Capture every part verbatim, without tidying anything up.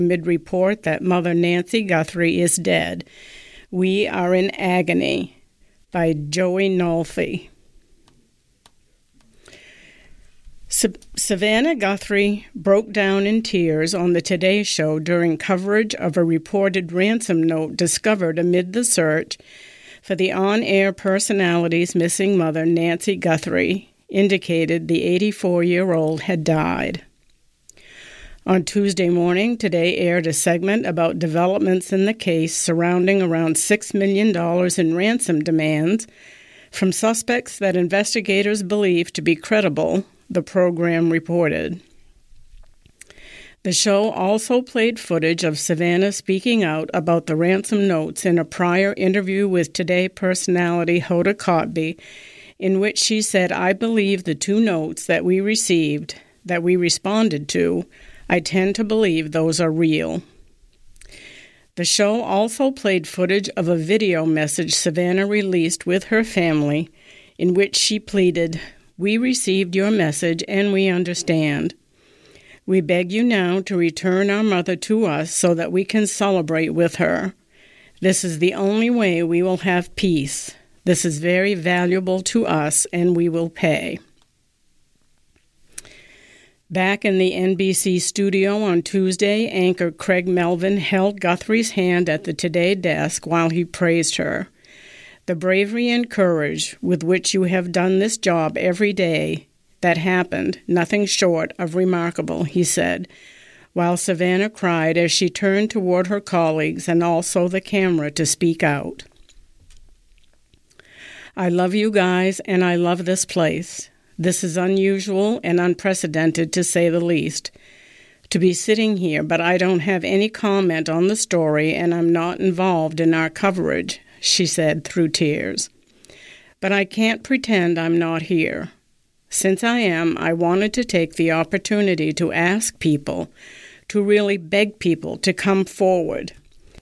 Mid-report that Mother Nancy Guthrie is dead. We are in agony, by Joey Nolfi. Savannah Guthrie broke down in tears on the Today Show during coverage of a reported ransom note discovered amid the search for the on-air personality's missing mother, Nancy Guthrie, indicated the eighty-four-year-old had died. On Tuesday morning, Today aired a segment about developments in the case surrounding around six million dollars in ransom demands from suspects that investigators believe to be credible, the program reported. The show also played footage of Savannah speaking out about the ransom notes in a prior interview with Today personality Hoda Kotb, in which she said, "I believe the two notes that we received, that we responded to, I tend to believe those are real." The show also played footage of a video message Savannah released with her family, in which she pleaded, "We received your message and we understand. We beg you now to return our mother to us so that we can celebrate with her. This is the only way we will have peace. This is very valuable to us and we will pay." Back in the N B C studio on Tuesday, anchor Craig Melvin held Guthrie's hand at the Today desk while he praised her. "The bravery and courage with which you have done this job every day, that happened, nothing short of remarkable," he said, while Savannah cried as she turned toward her colleagues and also the camera to speak out. "I love you guys and I love this place. This is unusual and unprecedented, to say the least, to be sitting here, but I don't have any comment on the story and I'm not involved in our coverage," she said through tears. "But I can't pretend I'm not here. Since I am, I wanted to take the opportunity to ask people, to really beg people to come forward.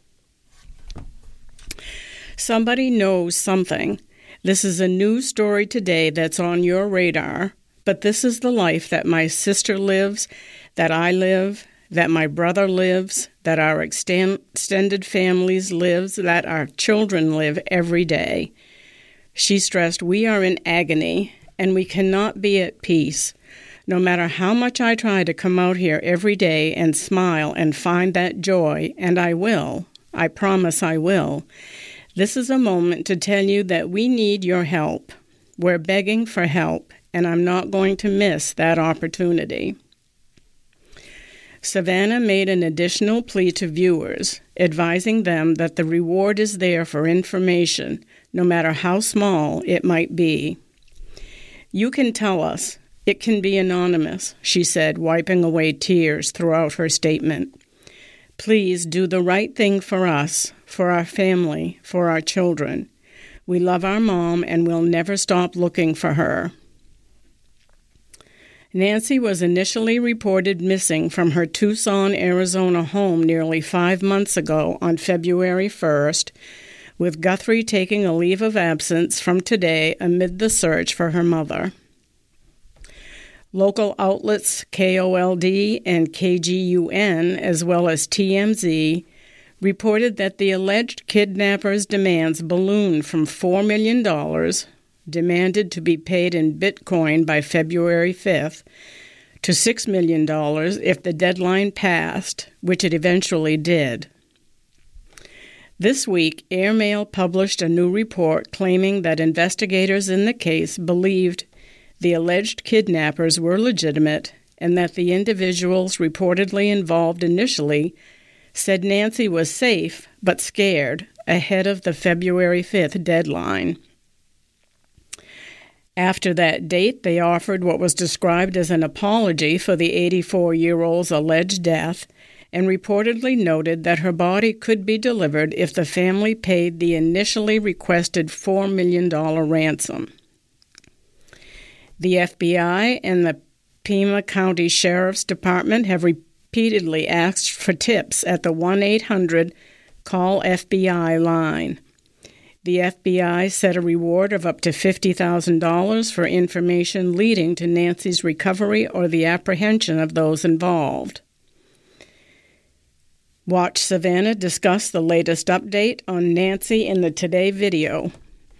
Somebody knows something. This is a news story today that's on your radar, but this is the life that my sister lives, that I live, that my brother lives, that our extended families lives, that our children live every day." She stressed, "We are in agony, and we cannot be at peace. No matter how much I try to come out here every day and smile and find that joy, and I will, I promise I will, this is a moment to tell you that we need your help. We're begging for help, and I'm not going to miss that opportunity." Savannah made an additional plea to viewers, advising them that the reward is there for information, no matter how small it might be. "You can tell us. It can be anonymous," she said, wiping away tears throughout her statement. "Please do the right thing for us, for our family, for our children. We love our mom and we'll never stop looking for her." Nancy was initially reported missing from her Tucson, Arizona home nearly five months ago on February first, with Guthrie taking a leave of absence from Today amid the search for her mother. Local outlets K O L D and K G U N, as well as T M Z, reported that the alleged kidnappers' demands ballooned from four million dollars, demanded to be paid in Bitcoin by February fifth, to six million dollars if the deadline passed, which it eventually did. This week, Airmail published a new report claiming that investigators in the case believed the alleged kidnappers were legitimate and that the individuals reportedly involved initially said Nancy was safe but scared ahead of the February fifth deadline. After that date, they offered what was described as an apology for the eighty-four-year-old's alleged death and reportedly noted that her body could be delivered if the family paid the initially requested four million dollars ransom. The F B I and the Pima County Sheriff's Department have repeatedly asked for tips at the one eight hundred call F B I line. The F B I set a reward of up to fifty thousand dollars for information leading to Nancy's recovery or the apprehension of those involved. Watch Savannah discuss the latest update on Nancy in the Today video.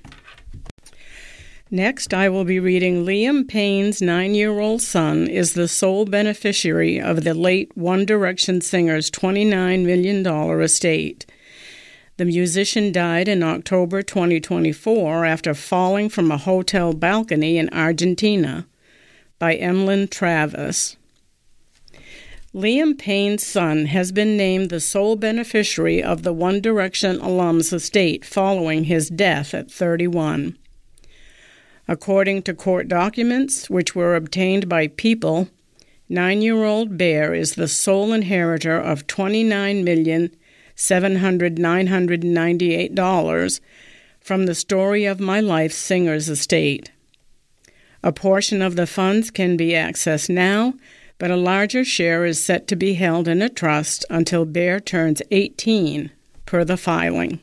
Next, I will be reading Liam Payne's nine-year-old son is the sole beneficiary of the late One Direction singer's twenty-nine million dollars estate. The musician died in October twenty twenty-four after falling from a hotel balcony in Argentina. By Emlyn Travis. Liam Payne's son has been named the sole beneficiary of the One Direction alum's estate following his death at thirty-one. According to court documents, which were obtained by People, nine-year-old Bear is the sole inheritor of twenty-nine million seven hundred thousand nine hundred ninety-eight dollars from the Story of My Life singer's estate. A portion of the funds can be accessed now, but a larger share is set to be held in a trust until Bear turns eighteen, per the filing.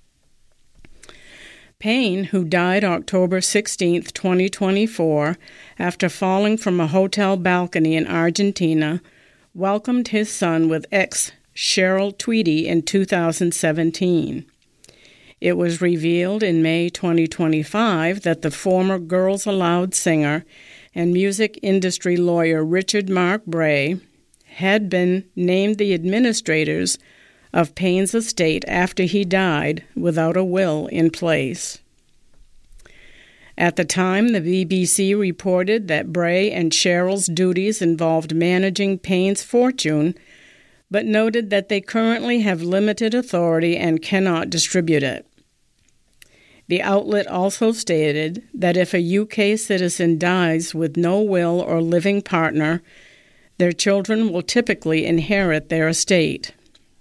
Payne, who died October sixteenth, twenty twenty-four, after falling from a hotel balcony in Argentina, welcomed his son with ex Cheryl Tweedy in two thousand seventeen. It was revealed in May twenty twenty-five that the former Girls Aloud singer and music industry lawyer Richard Mark Bray had been named the administrators of Payne's estate after he died without a will in place. At the time, the B B C reported that Bray and Cheryl's duties involved managing Payne's fortune, but noted that they currently have limited authority and cannot distribute it. The outlet also stated that if a U K citizen dies with no will or living partner, their children will typically inherit their estate.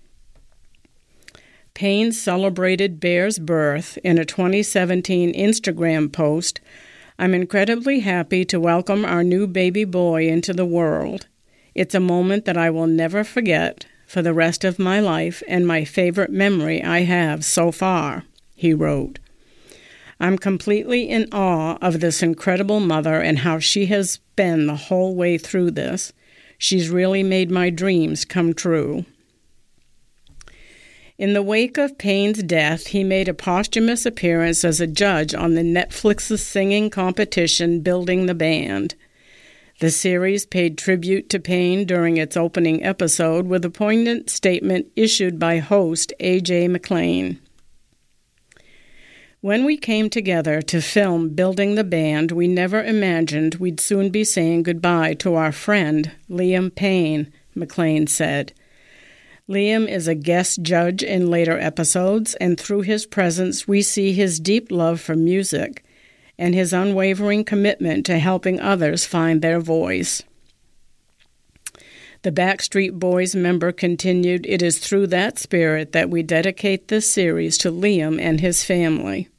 Payne celebrated Bear's birth in a twenty seventeen Instagram post. "I'm incredibly happy to welcome our new baby boy into the world. It's a moment that I will never forget for the rest of my life and my favorite memory I have so far," he wrote. "I'm completely in awe of this incredible mother and how she has been the whole way through this. She's really made my dreams come true." In the wake of Payne's death, he made a posthumous appearance as a judge on the Netflix's singing competition Building the Band. The series paid tribute to Payne during its opening episode with a poignant statement issued by host A J McLean. "When we came together to film Building the Band, we never imagined we'd soon be saying goodbye to our friend, Liam Payne," McLean said. Liam is a guest judge in later episodes, and through his presence we see his deep love for music and his unwavering commitment to helping others find their voice. The Backstreet Boys member continued, "It is through that spirit that we dedicate this series to Liam and his family."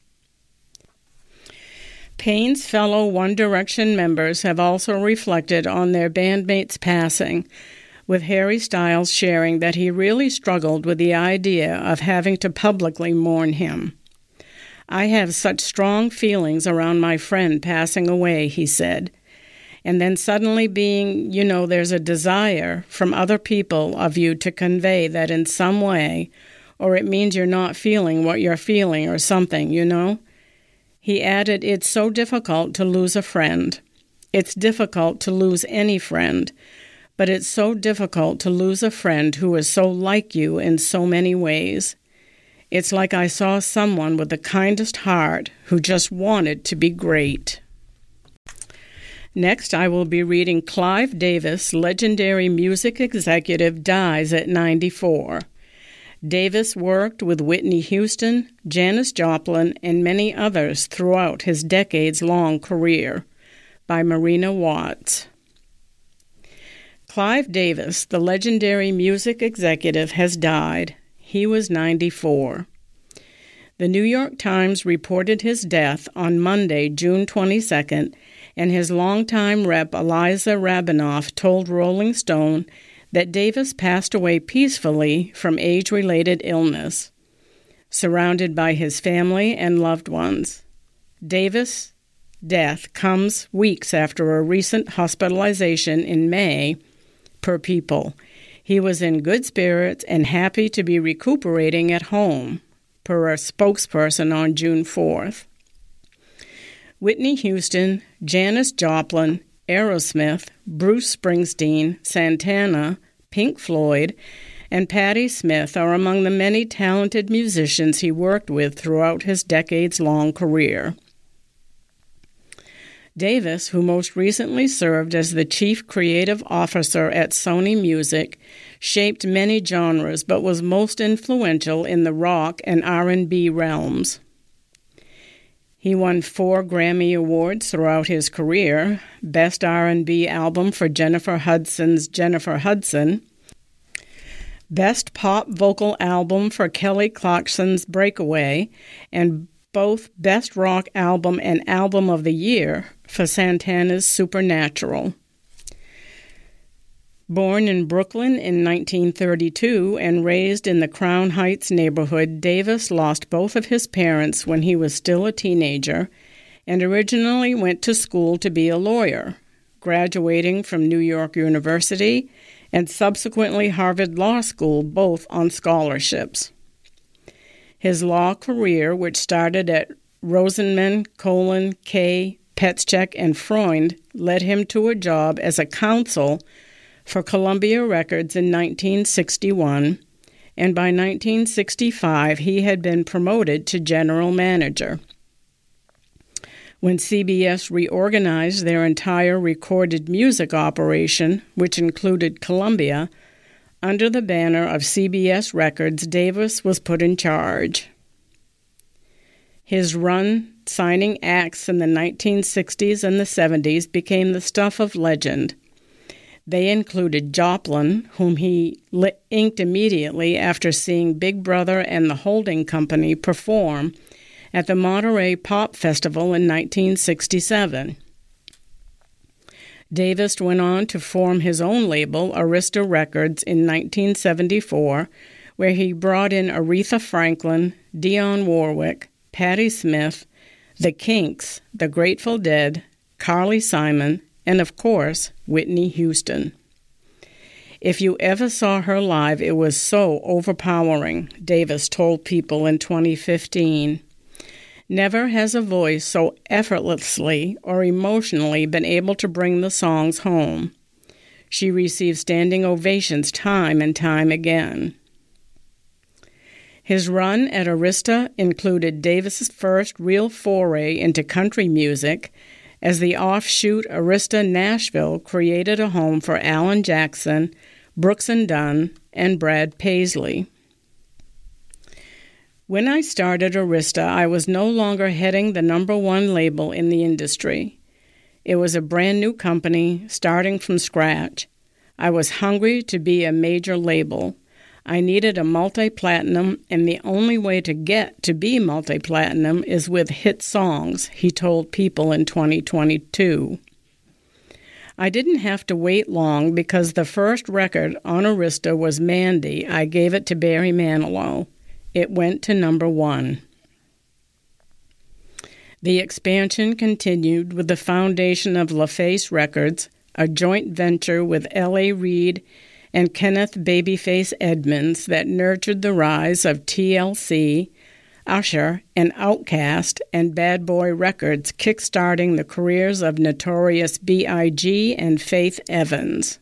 Payne's fellow One Direction members have also reflected on their bandmate's passing, with Harry Styles sharing that he really struggled with the idea of having to publicly mourn him. "I have such strong feelings around my friend passing away," he said. And then suddenly being, you know, there's a desire from other people of you to convey that in some way, or it means you're not feeling what you're feeling or something, you know? He added, "It's so difficult to lose a friend. It's difficult to lose any friend, but it's so difficult to lose a friend who is so like you in so many ways. It's like I saw someone with the kindest heart who just wanted to be great." Next, I will be reading Clive Davis, legendary music executive, dies at ninety-four. Davis worked with Whitney Houston, Janis Joplin, and many others throughout his decades-long career. By Marina Watts. Clive Davis, the legendary music executive, has died. He was ninety-four. The New York Times reported his death on Monday, June twenty-second, and his longtime rep Eliza Rabinoff told Rolling Stone that Davis passed away peacefully from age-related illness, surrounded by his family and loved ones. Davis' death comes weeks after a recent hospitalization in May, per People. He was in good spirits and happy to be recuperating at home, per a spokesperson on June fourth. Whitney Houston, Janis Joplin, Aerosmith, Bruce Springsteen, Santana, Pink Floyd, and Patti Smith are among the many talented musicians he worked with throughout his decades-long career. Davis, who most recently served as the chief creative officer at Sony Music, shaped many genres but was most influential in the rock and R and B realms. He won four Grammy Awards throughout his career: Best R and B Album for Jennifer Hudson's Jennifer Hudson, Best Pop Vocal Album for Kelly Clarkson's Breakaway, and both Best Rock Album and Album of the Year for Santana's Supernatural. Born in Brooklyn in nineteen thirty-two and raised in the Crown Heights neighborhood, Davis lost both of his parents when he was still a teenager and originally went to school to be a lawyer, graduating from New York University and subsequently Harvard Law School, both on scholarships. His law career, which started at Rosenman, Colin, Kay, Petschek, and Freund, led him to a job as a counsel for Columbia Records in nineteen sixty-one, and by nineteen sixty-five he had been promoted to general manager. When C B S reorganized their entire recorded music operation, which included Columbia, under the banner of C B S Records, Davis was put in charge. His run signing acts in the nineteen sixties and the seventies became the stuff of legend. They included Joplin, whom he inked immediately after seeing Big Brother and the Holding Company perform at the Monterey Pop Festival in nineteen sixty-seven. Davis went on to form his own label, Arista Records, in nineteen seventy-four, where he brought in Aretha Franklin, Dionne Warwick, Patti Smith, The Kinks, The Grateful Dead, Carly Simon, and, of course, Whitney Houston. If you ever saw her live, it was so overpowering, Davis told People in twenty fifteen. Never has a voice so effortlessly or emotionally been able to bring the songs home. She received standing ovations time and time again. His run at Arista included Davis's first real foray into country music, as the offshoot Arista Nashville created a home for Alan Jackson, Brooks and Dunn, and Brad Paisley. When I started Arista, I was no longer heading the number one label in the industry. It was a brand new company, starting from scratch. I was hungry to be a major label. I needed a multi-platinum, and the only way to get to be multi-platinum is with hit songs, he told People in twenty twenty-two. I didn't have to wait long because the first record on Arista was Mandy. I gave it to Barry Manilow. It went to number one. The expansion continued with the foundation of LaFace Records, a joint venture with L A. Reid and Kenneth Babyface Edmonds that nurtured the rise of T L C, Usher, and Outkast, and Bad Boy Records, kickstarting the careers of Notorious B I G and Faith Evans.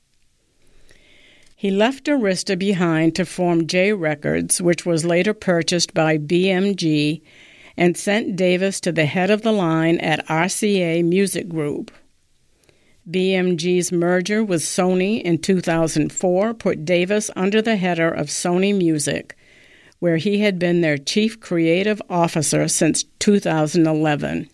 He left Arista behind to form J Records, which was later purchased by B M G, and sent Davis to the head of the line at R C A Music Group. B M G's merger with Sony in two thousand four put Davis under the header of Sony Music, where he had been their chief creative officer since two thousand eleven.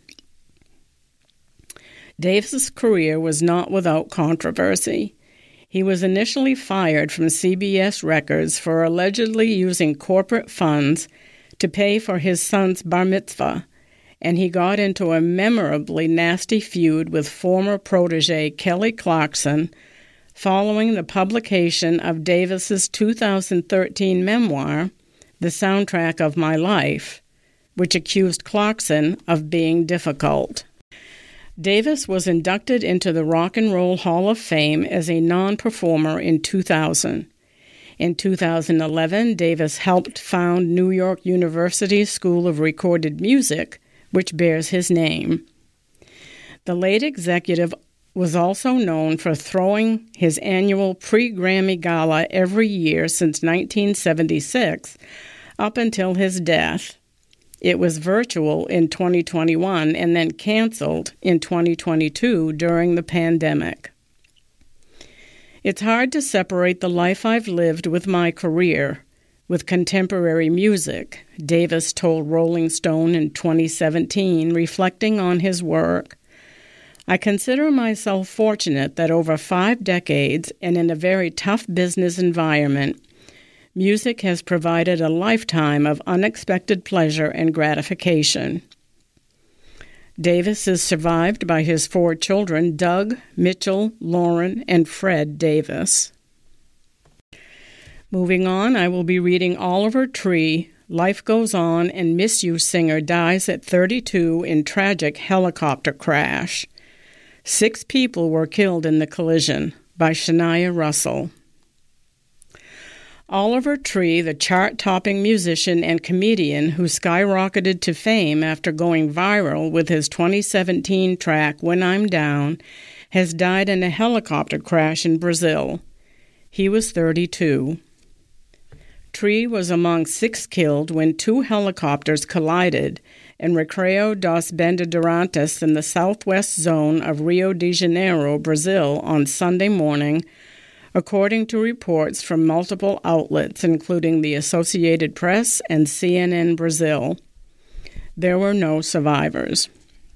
Davis's career was not without controversy. He was initially fired from C B S Records for allegedly using corporate funds to pay for his son's bar mitzvah, and he got into a memorably nasty feud with former protege Kelly Clarkson following the publication of Davis's two thousand thirteen memoir, The Soundtrack of My Life, which accused Clarkson of being difficult. Davis was inducted into the Rock and Roll Hall of Fame as a non-performer in two thousand. In two thousand eleven, Davis helped found New York University's School of Recorded Music, which bears his name. The late executive was also known for throwing his annual pre-Grammy Gala every year since nineteen seventy-six, up until his death. It was virtual in twenty twenty-one and then canceled in twenty twenty-two during the pandemic. It's hard to separate the life I've lived with my career with contemporary music, Davis told Rolling Stone in twenty seventeen, reflecting on his work. I consider myself fortunate that over five decades and in a very tough business environment, music has provided a lifetime of unexpected pleasure and gratification. Davis is survived by his four children, Doug, Mitchell, Lauren, and Fred Davis. Moving on, I will be reading Oliver Tree, Life Goes On, and Miss You singer dies at thirty-two in tragic helicopter crash. Six people were killed in the collision, by Shania Russell. Oliver Tree, the chart-topping musician and comedian who skyrocketed to fame after going viral with his twenty seventeen track When I'm Down, has died in a helicopter crash in Brazil. He was thirty-two. Tree was among six killed when two helicopters collided in Recreio dos Bandeirantes in the southwest zone of Rio de Janeiro, Brazil, on Sunday morning, according to reports from multiple outlets, including the Associated Press and C N N Brazil. There were no survivors.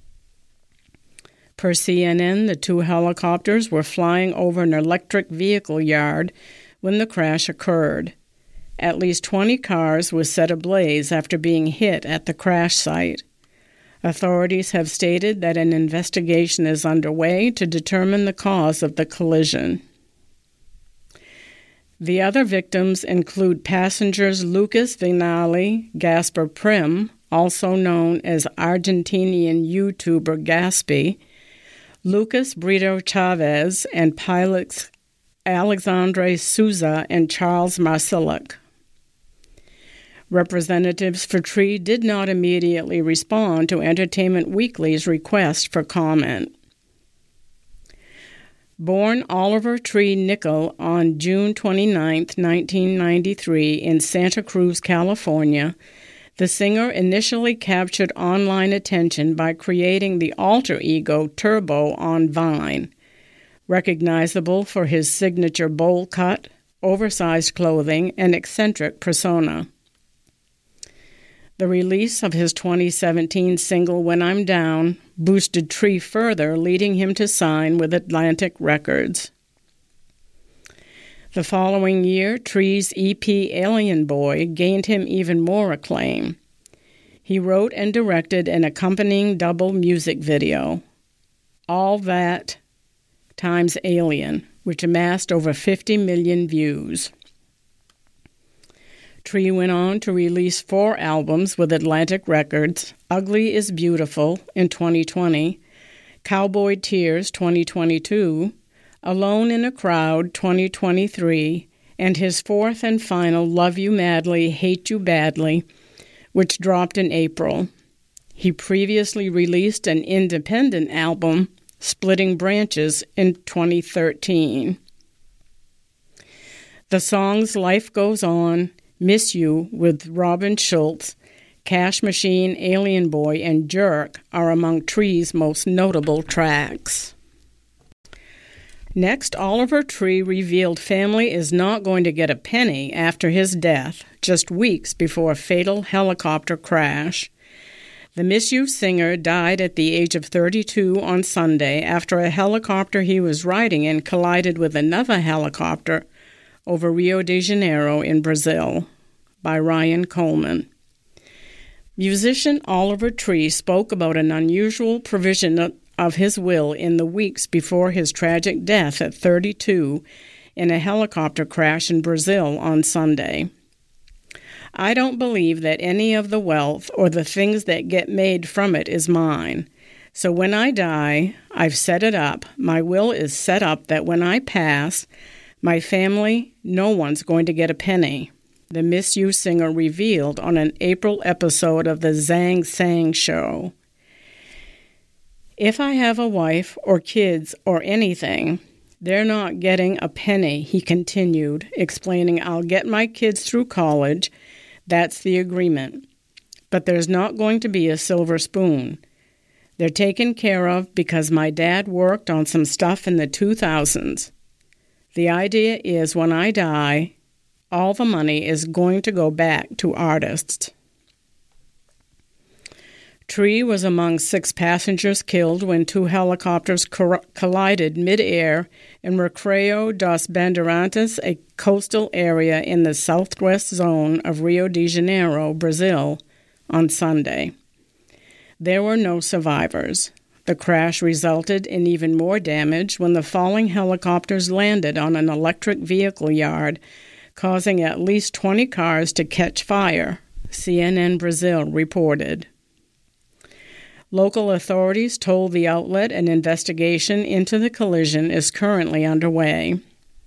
Per C N N, the two helicopters were flying over an electric vehicle yard when the crash occurred. At least twenty cars were set ablaze after being hit at the crash site. Authorities have stated that an investigation is underway to determine the cause of the collision. The other victims include passengers Lucas Vinale, Gasper Prim, also known as Argentinian YouTuber Gaspy, Lucas Brito Chavez, and pilots Alexandre Souza and Charles Marcillic. Representatives for Tree did not immediately respond to Entertainment Weekly's request for comment. Born Oliver Tree Nickel on June twenty-ninth, nineteen ninety-three, in Santa Cruz, California, the singer initially captured online attention by creating the alter ego Turbo on Vine, recognizable for his signature bowl cut, oversized clothing, and eccentric persona. The release of his twenty seventeen single When I'm Down boosted Tree further, leading him to sign with Atlantic Records. The following year, Tree's E P Alien Boy gained him even more acclaim. He wrote and directed an accompanying double music video, All That times Alien, which amassed over fifty million views. Tree went on to release four albums with Atlantic Records, Ugly is Beautiful in twenty twenty, Cowboy Tears twenty twenty-two, Alone in a Crowd twenty twenty-three, and his fourth and final Love You Madly, Hate You Badly, which dropped in April. He previously released an independent album, Splitting Branches, in twenty thirteen. The songs Life Goes On, Miss You with Robin Schultz, Cash Machine, Alien Boy, and Jerk are among Tree's most notable tracks. Next, Oliver Tree revealed family is not going to get a penny after his death, just weeks before a fatal helicopter crash. The Miss You singer died at the age of thirty-two on Sunday after a helicopter he was riding in collided with another helicopter over Rio de Janeiro in Brazil, by Ryan Coleman. Musician Oliver Tree spoke about an unusual provision of his will in the weeks before his tragic death at thirty-two in a helicopter crash in Brazil on Sunday. I don't believe that any of the wealth or the things that get made from it is mine. So when I die, I've set it up. My will is set up that when I pass, my family, no one's going to get a penny, the Miss You singer revealed on an April episode of the Zhang Sang Show. If I have a wife or kids or anything, they're not getting a penny, he continued, explaining, I'll get my kids through college. That's the agreement. But there's not going to be a silver spoon. They're taken care of because my dad worked on some stuff in the two thousands. The idea is when I die, all the money is going to go back to artists. Tree was among six passengers killed when two helicopters cor- collided mid-air in Recreio dos Bandeirantes, a coastal area in the southwest zone of Rio de Janeiro, Brazil, on Sunday. There were no survivors. The crash resulted in even more damage when the falling helicopters landed on an electric vehicle yard, causing at least twenty cars to catch fire, C N N Brazil reported. Local authorities told the outlet an investigation into the collision is currently underway.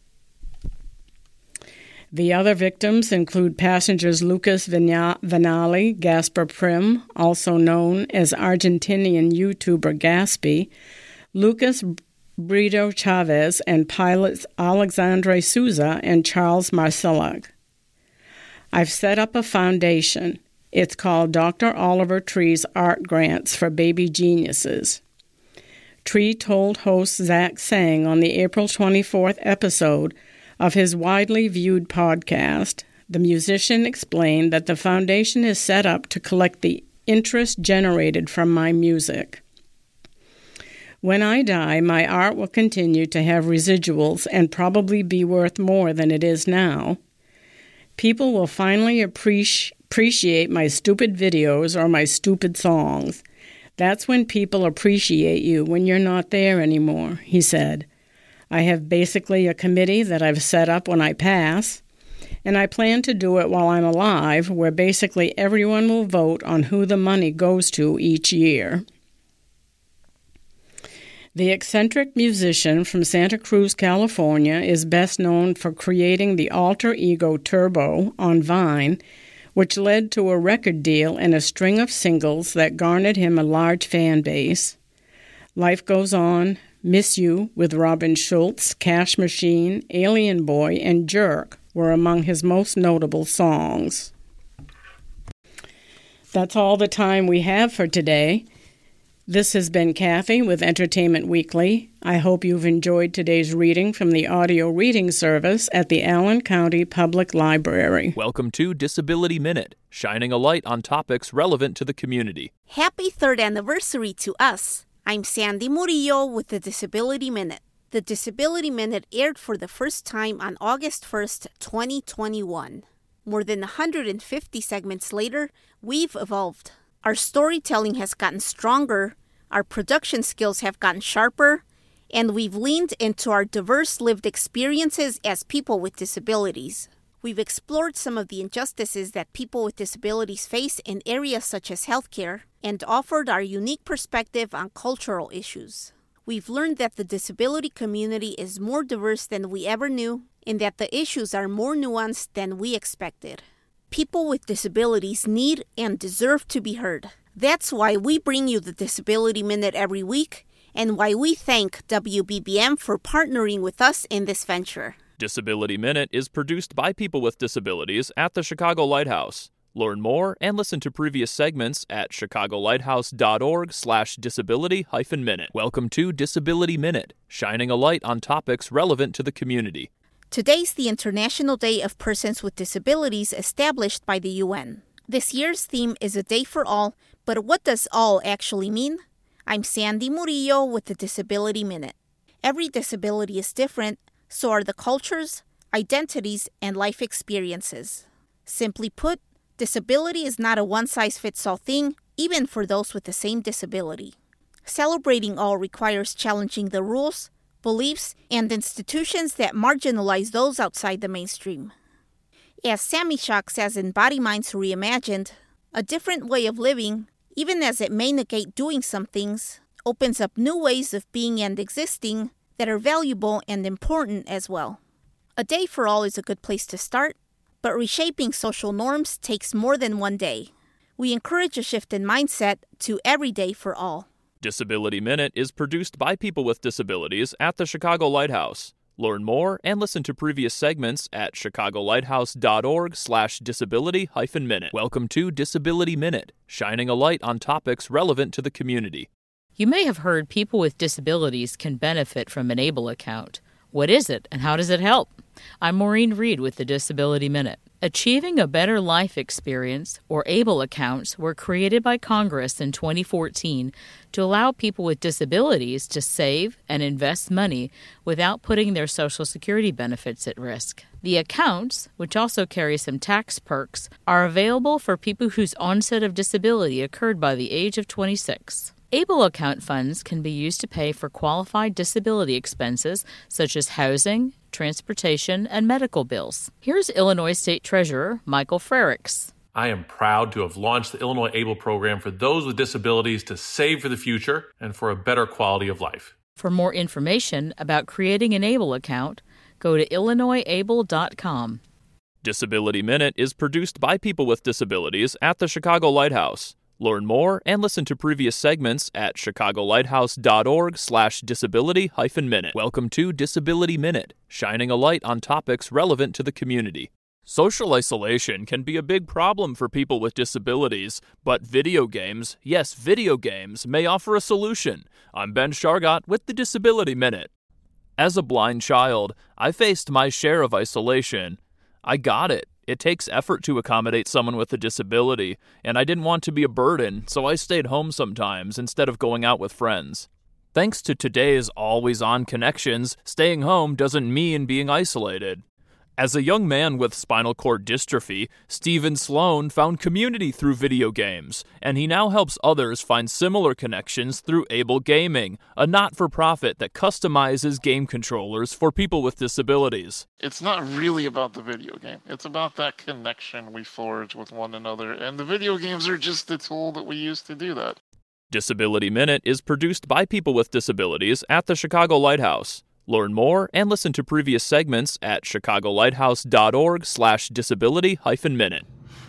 The other victims include passengers Lucas Vinali, Gasper Prim, also known as Argentinian YouTuber Gaspy, Lucas Brito Chavez, and pilots Alexandre Souza and Charles Marcellach. I've set up a foundation. It's called Doctor Oliver Tree's Art Grants for Baby Geniuses. Tree told host Zach Sang on the April twenty-fourth episode of his widely viewed podcast. The musician explained that the foundation is set up to collect the interest generated from my music. When I die, my art will continue to have residuals and probably be worth more than it is now. People will finally appreciate appreciate my stupid videos or my stupid songs. That's when people appreciate you when you're not there anymore, he said. I have basically a committee that I've set up when I pass, and I plan to do it while I'm alive, where basically everyone will vote on who the money goes to each year. The eccentric musician from Santa Cruz, California, is best known for creating the alter ego Turbo on Vine, which led to a record deal and a string of singles that garnered him a large fan base. Life Goes On, Miss You with Robin Schultz, Cash Machine, Alien Boy, and Jerk were among his most notable songs. That's all the time we have for today. This has been Kathy with Entertainment Weekly. I hope you've enjoyed today's reading from the audio reading service at the Allen County Public Library. Welcome to Disability Minute, shining a light on topics relevant to the community. Happy third anniversary to us. I'm Sandy Murillo with the Disability Minute. The Disability Minute aired for the first time on August first, twenty twenty-one. More than one hundred fifty segments later, we've evolved. Our storytelling has gotten stronger, our production skills have gotten sharper, and we've leaned into our diverse lived experiences as people with disabilities. We've explored some of the injustices that people with disabilities face in areas such as healthcare and offered our unique perspective on cultural issues. We've learned that the disability community is more diverse than we ever knew and that the issues are more nuanced than we expected. People with disabilities need and deserve to be heard. That's why we bring you the Disability Minute every week and why we thank W B B M for partnering with us in this venture. Disability Minute is produced by people with disabilities at the Chicago Lighthouse. Learn more and listen to previous segments at chicagolighthouse.org slash disability hyphen minute. Welcome to Disability Minute, shining a light on topics relevant to the community. Today's the International Day of Persons with Disabilities established by the U N. This year's theme is a day for all, but what does all actually mean? I'm Sandy Murillo with the Disability Minute. Every disability is different, so are the cultures, identities, and life experiences. Simply put, disability is not a one-size-fits-all thing, even for those with the same disability. Celebrating all requires challenging the rules, beliefs, and institutions that marginalize those outside the mainstream. As Sammy Shock says in Body Minds Reimagined, a different way of living, even as it may negate doing some things, opens up new ways of being and existing that are valuable and important as well. A day for all is a good place to start, but reshaping social norms takes more than one day. We encourage a shift in mindset to every day for all. Disability Minute is produced by people with disabilities at the Chicago Lighthouse. Learn more and listen to previous segments at chicagolighthouse.org slash disability hyphen minute. Welcome to Disability Minute, shining a light on topics relevant to the community. You may have heard people with disabilities can benefit from an ABLE account. What is it and how does it help? I'm Maureen Reed with the Disability Minute. Achieving a Better Life Experience, or ABLE accounts, were created by Congress in twenty fourteen to allow people with disabilities to save and invest money without putting their Social Security benefits at risk. The accounts, which also carry some tax perks, are available for people whose onset of disability occurred by the age of twenty-six. ABLE account funds can be used to pay for qualified disability expenses such as housing, transportation, and medical bills. Here's Illinois State Treasurer Michael Frerichs. I am proud to have launched the Illinois ABLE program for those with disabilities to save for the future and for a better quality of life. For more information about creating an ABLE account, go to illinois able dot com. Disability Minute is produced by people with disabilities at the Chicago Lighthouse. Learn more and listen to previous segments at chicagolighthouse.org slash disability hyphen minute. Welcome to Disability Minute, shining a light on topics relevant to the community. Social isolation can be a big problem for people with disabilities, but video games, yes, video games, may offer a solution. I'm Ben Shargott with the Disability Minute. As a blind child, I faced my share of isolation. I got it. It takes effort to accommodate someone with a disability, and I didn't want to be a burden, so I stayed home sometimes instead of going out with friends. Thanks to today's always-on connections, staying home doesn't mean being isolated. As a young man with spinal cord dystrophy, Stephen Sloan found community through video games, and he now helps others find similar connections through Able Gaming, a not-for-profit that customizes game controllers for people with disabilities. It's not really about the video game. It's about that connection we forge with one another, and the video games are just the tool that we use to do that. Disability Minute is produced by people with disabilities at the Chicago Lighthouse. Learn more and listen to previous segments at chicagolighthouse.org slash disability hyphen minute.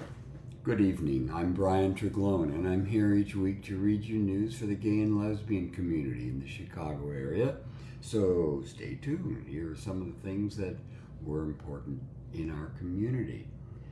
Good evening. I'm Brian Treglone, and I'm here each week to read you news for the gay and lesbian community in the Chicago area. So stay tuned. Here are some of the things that were important in our community.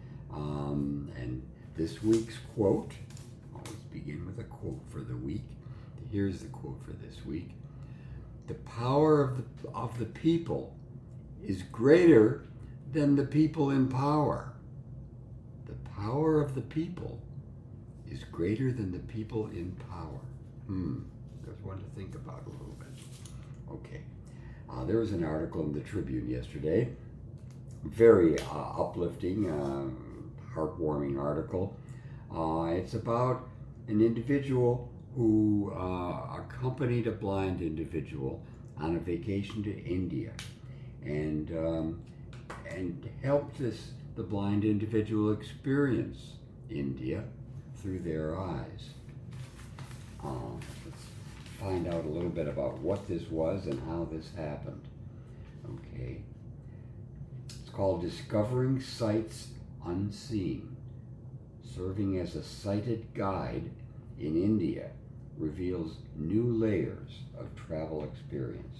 Um, and this week's quote, always begin with a quote for the week. Here's the quote for this week. The power of the, of the people is greater than the people in power. The power of the people is greater than the people in power. Hmm, there's one to think about a little bit. Okay, uh, there was an article in the Tribune yesterday, very uh, uplifting, uh, heartwarming article. Uh, it's about an individual who uh, accompanied a blind individual on a vacation to India, and um, and helped this the blind individual experience India through their eyes. Uh, let's find out a little bit about what this was and how this happened. Okay, it's called Discovering Sights Unseen, serving as a sighted guide in India reveals new layers of travel experience.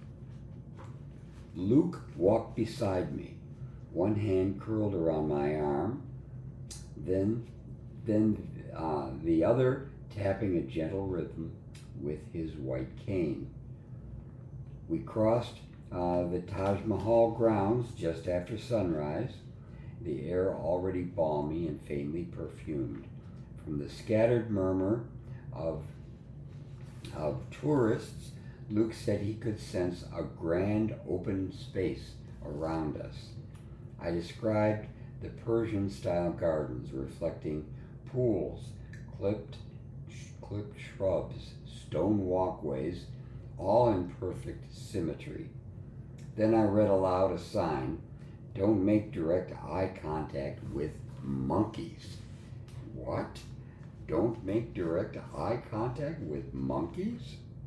Luke walked beside me, one hand curled around my arm, then, then uh, the other tapping a gentle rhythm with his white cane. We crossed uh, the Taj Mahal grounds just after sunrise, the air already balmy and faintly perfumed. From the scattered murmur of of tourists, Luke said he could sense a grand open space around us. I described the Persian-style gardens reflecting pools, clipped, clipped shrubs, stone walkways, all in perfect symmetry. Then I read aloud a sign, "Don't make direct eye contact with monkeys." What? Don't make direct eye contact with monkeys?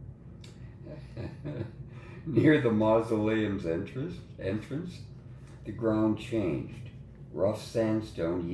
Near the mausoleum's entrance, entrance, the ground changed. Rough sandstone